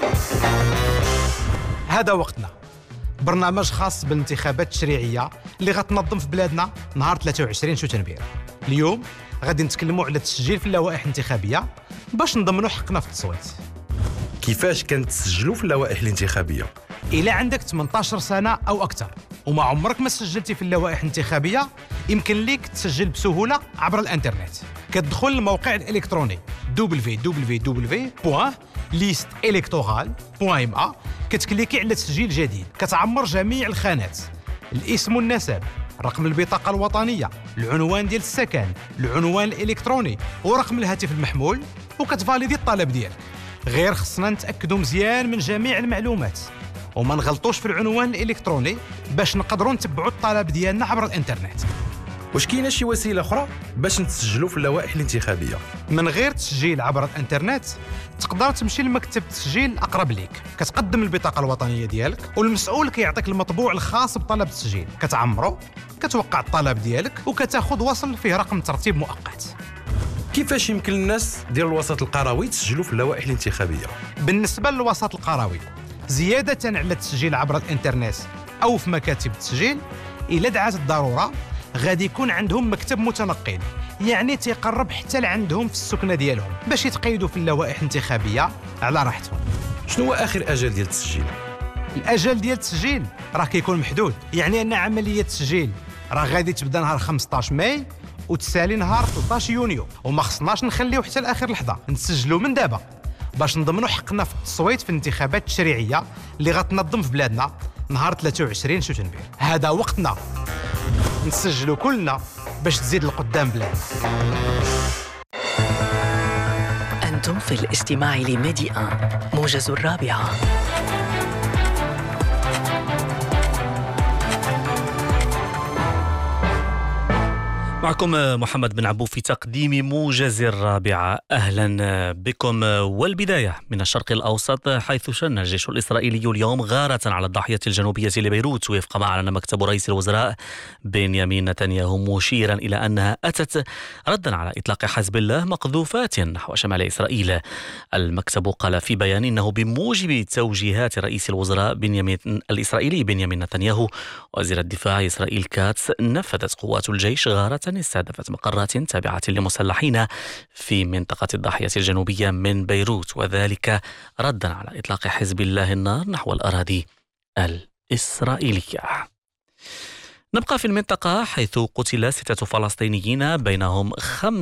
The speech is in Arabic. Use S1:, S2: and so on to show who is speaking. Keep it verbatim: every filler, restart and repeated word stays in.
S1: هذا وقتنا، برنامج خاص بالانتخابات التشريعية اللي غتنظم في بلادنا نهار ثلاثة وعشرين شتنبر. اليوم غادي نتكلموا على التسجيل في اللوائح الانتخابية باش نضمنوا حقنا في التصويت.
S2: كيفاش كنتسجلوا في اللوائح الانتخابية؟
S1: إلا عندك ثمانية عشر سنة أو أكثر وما عمرك ما سجلتي في اللوائح الانتخابية، يمكن ليك تسجل بسهولة عبر الانترنت. كتدخل الموقع الإلكتروني دبليو دبليو دبليو دوت ليست إلكتورال دوت إم إيه، كتكليكي على تسجيل جديد، كتعمر جميع الخانات: الاسم والنسب، رقم البطاقة الوطنية، العنوان ديال السكن، العنوان الإلكتروني ورقم الهاتف المحمول، وكتفاليدي الطلب ديالك. غير خصنا نتأكدوا مزيان من جميع المعلومات وما نغلطوش في العنوان الإلكتروني باش نقدروا نتبعوا الطلب ديالنا عبر الانترنت.
S2: واش كاينه شي وسيله اخرى باش نتسجلوا في اللوائح الانتخابيه؟
S1: من غير تسجيل عبر الانترنت تقدر تمشي لمكتب التسجيل الاقرب ليك، كتقدم البطاقه الوطنيه ديالك والمسؤول كيعطيك المطبوع الخاص بطلب التسجيل، كتعمرو، كتوقع الطلب ديالك وكتاخذ وصل فيه رقم ترتيب مؤقت.
S2: كيفاش يمكن الناس ديال الوسط القروي تسجلوا في اللوائح الانتخابيه؟
S1: بالنسبه للوسط القروي، زياده على التسجيل عبر الانترنت او في مكاتب التسجيل، الا دعات الضروره غادي يكون عندهم مكتب متنقل، يعني تيقرب حتى لعندهم في السكنه ديالهم باش يتقيدوا في اللوائح الانتخابيه على راحتهم.
S2: شنو هو اخر اجل ديال التسجيل؟
S1: الاجل ديال التسجيل راه كيكون محدود، يعني ان عمليه التسجيل راه غادي تبدا نهار خمسطاش ماي وتسالي نهار ثلاثطاش يونيو، وما خصناش نخليو حتى لاخر لحظه، نسجلوا من دابا باش نضمنوا حقنا في التصويت في الانتخابات التشريعيه اللي غتنظم في بلادنا نهار ثلاثة وعشرين شتنبر. هذا وقتنا نسجلوا كلنا باش تزيد القدام بلادنا.
S3: أنتم في الاستماع لميدي آن موجز الرابعة.
S4: معكم محمد بن عبو في تقديم موجز الرابعة. أهلا بكم. والبداية من الشرق الأوسط، حيث شن الجيش الإسرائيلي اليوم غارة على الضاحية الجنوبية لبيروت وفق ما أعلن مكتب رئيس الوزراء بنيامين نتنياهو، مشيرا إلى أنها أتت ردا على إطلاق حزب الله مقذوفات نحو شمال إسرائيل. المكتب قال في بيان إنه بموجب توجيهات رئيس الوزراء بنيامين الإسرائيلي بنيامين نتنياهو، وزير الدفاع إسرائيل كاتس، نفذت قوات الجيش غارة استهدفت مقرات تابعة لمسلحين في منطقة الضاحية الجنوبية من بيروت، وذلك ردا على إطلاق حزب الله النار نحو الأراضي الإسرائيلية. نبقى في المنطقة، حيث قتل ستة فلسطينيين بينهم خمس